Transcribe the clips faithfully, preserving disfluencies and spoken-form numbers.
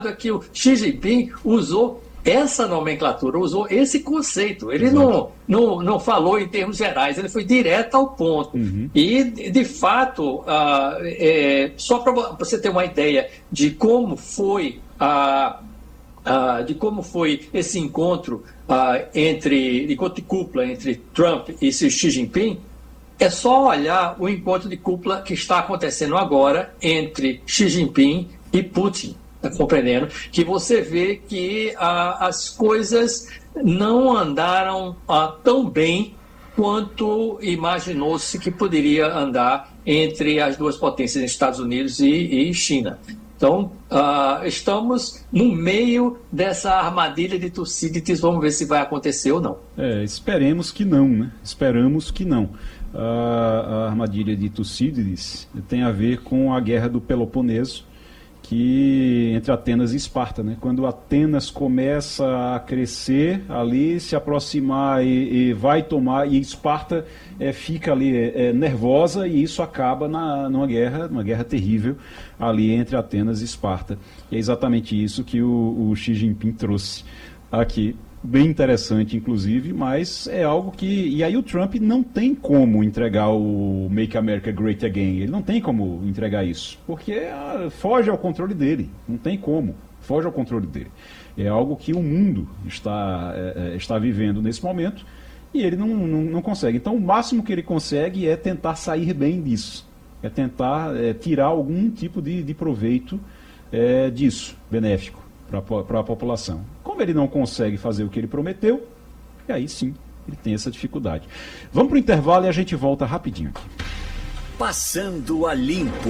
é que o Xi Jinping usou essa nomenclatura, usou esse conceito. Ele não, não, não falou em termos gerais, ele foi direto ao ponto. Uhum. E, de fato, ah, é, só para você ter uma ideia de como foi, ah, ah, de como foi esse encontro ah, entre, encontro de cúpula entre Trump e Xi Jinping, é só olhar o encontro de cúpula que está acontecendo agora entre Xi Jinping e Putin. Está compreendendo? Que você vê que ah, as coisas não andaram ah, tão bem quanto imaginou-se que poderia andar entre as duas potências, Estados Unidos e, e China. Então, ah, estamos no meio dessa armadilha de Tucídides, vamos ver se vai acontecer ou não. É, esperemos que não, né? Esperamos que não. A, a armadilha de Tucídides tem a ver com a guerra do Peloponeso, que entre Atenas e Esparta, né? Quando Atenas começa a crescer ali, se aproximar e, e vai tomar, e Esparta é, fica ali é, nervosa, e isso acaba na, numa guerra, numa guerra terrível ali entre Atenas e Esparta. E é exatamente isso que o, o Xi Jinping trouxe aqui. Bem interessante, inclusive, mas é algo que... E aí o Trump não tem como entregar o Make America Great Again. Ele não tem como entregar isso, porque ah, foge ao controle dele. Não tem como. Foge ao controle dele. É algo que o mundo está, é, está vivendo nesse momento e ele não, não, não consegue. Então, o máximo que ele consegue é tentar sair bem disso. É tentar é, tirar algum tipo de, de proveito é, disso, benéfico para a população. Como ele não consegue fazer o que ele prometeu, e aí sim, ele tem essa dificuldade. Vamos para o intervalo e a gente volta rapidinho aqui. Passando a Limpo.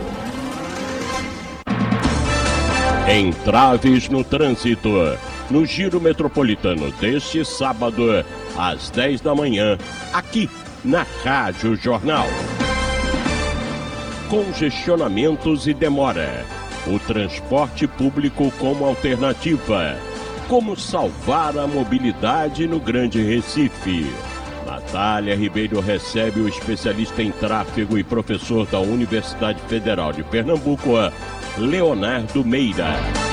Entraves no trânsito. No Giro Metropolitano deste sábado, às dez da manhã, aqui na Rádio Jornal. Congestionamentos e demora. O transporte público como alternativa. Como salvar a mobilidade no Grande Recife. Natália Ribeiro recebe o especialista em tráfego e professor da Universidade Federal de Pernambuco, Leonardo Meira.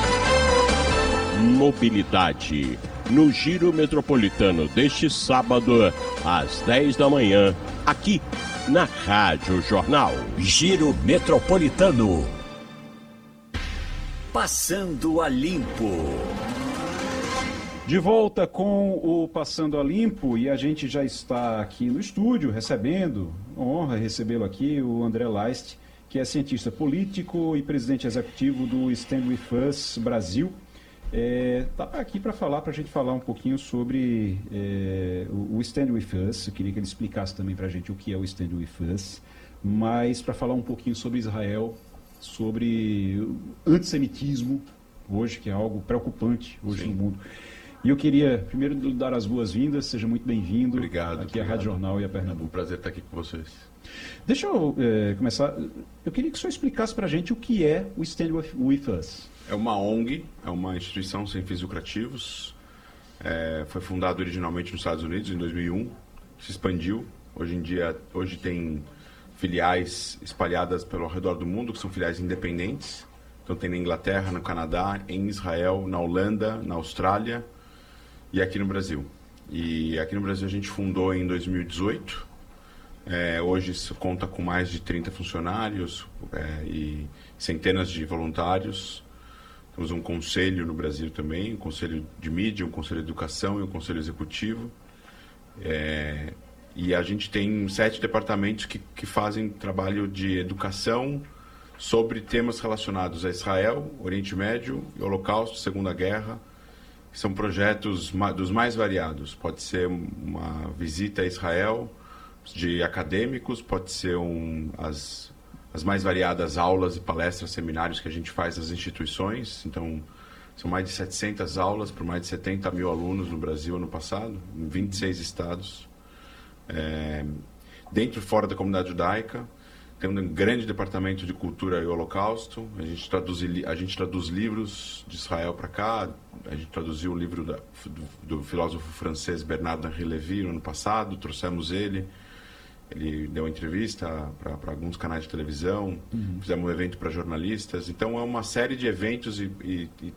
Mobilidade. No Giro Metropolitano deste sábado, às dez da manhã, aqui na Rádio Jornal. Giro Metropolitano. Passando a Limpo. De volta com o Passando a Limpo, e a gente já está aqui no estúdio recebendo, honra recebê-lo aqui, o André Leist, que é cientista político e presidente executivo do Stand With Us Brasil. Está é, aqui para falar, para a gente falar um pouquinho sobre é, o, o Stand With Us. Eu queria que ele explicasse também para a gente o que é o Stand With Us, mas para falar um pouquinho sobre Israel, sobre antissemitismo, hoje, que é algo preocupante hoje Sim. no mundo. E eu queria, primeiro, dar as boas-vindas, seja muito bem-vindo. Obrigado. Aqui à Rádio Jornal e a Pernambuco. É um prazer estar aqui com vocês. Deixa eu é, começar. Eu queria que o senhor explicasse para a gente o que é o Stand With, With Us. É uma O N G, é uma instituição sem fins lucrativos. É, foi fundado originalmente nos Estados Unidos em dois mil e um, se expandiu. Hoje em dia, hoje tem filiais espalhadas pelo redor do mundo, que são filiais independentes. Então tem na Inglaterra, no Canadá, em Israel, na Holanda, na Austrália e aqui no Brasil. E aqui no Brasil a gente fundou em dois mil e dezoito. É, hoje isso conta com mais de trinta funcionários é, e centenas de voluntários. Temos um conselho no Brasil também, um conselho de mídia, um conselho de educação e um conselho executivo. É, e a gente tem sete departamentos que, que fazem trabalho de educação sobre temas relacionados a Israel, Oriente Médio, Holocausto, Segunda Guerra. São projetos dos mais variados. Pode ser uma visita a Israel de acadêmicos, pode ser um, as, as mais variadas aulas e palestras, seminários que a gente faz nas instituições. Então, são mais de setecentas aulas para mais de setenta mil alunos no Brasil ano passado, em vinte e seis estados. É, dentro e fora da comunidade judaica. Tem um grande departamento de cultura e holocausto. A gente traduz, a gente traduz livros de Israel para cá. A gente traduziu o livro da, do, do filósofo francês Bernard-Henri Lévy no ano passado. Trouxemos ele. Ele deu uma entrevista para alguns canais de televisão. Uhum. Fizemos um evento para jornalistas. Então, é uma série de eventos e, e, e